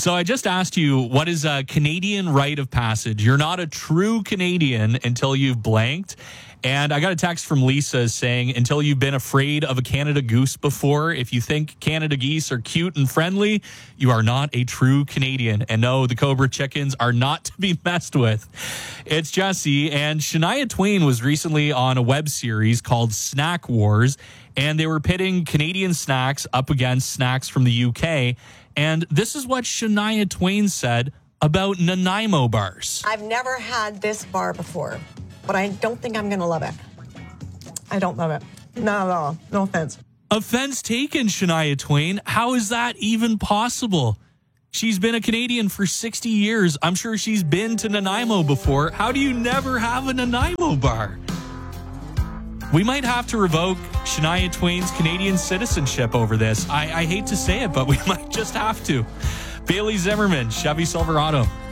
So I just asked you, what is a Canadian rite of passage? You're not a true Canadian until you've blanked. And I got a text from Lisa saying, until you've been afraid of a Canada goose before, if you think Canada geese are cute and friendly, you are not a true Canadian. And no, the Cobra chickens are not to be messed with. It's Jesse, and Shania Twain was recently on a web series called Snack Wars, and they were pitting Canadian snacks up against snacks from the UK. And this is what Shania Twain said about Nanaimo bars. I've never had this bar before, but I don't think I'm going to love it. I don't love it. Not at all. No offense. Offense taken, Shania Twain. How is that even possible? She's been a Canadian for 60 years. I'm sure she's been to Nanaimo before. How do you never have a Nanaimo bar? We might have to revoke Shania Twain's Canadian citizenship over this. I hate to say it, but we might just have to. Bailey Zimmerman, Chevy Silverado.